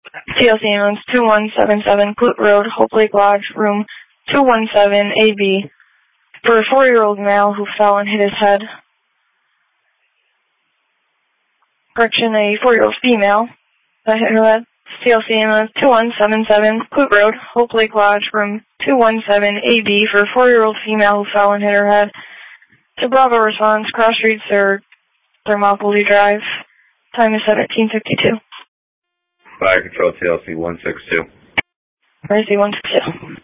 TLC ambulance 2177, Clute Road, Hope Lake Lodge, room 217, AB, for a 4-year-old male who fell and hit his head. Correction, a 4-year-old female that hit her head. TLC ambulance 2177, Clute Road, Hope Lake Lodge, room 217, AB, for a 4-year-old female who fell and hit her head. To Bravo response, Cross Streets or Thermopylae Drive. Time is 17:52. Fire Control TLC 162. Mercy 162.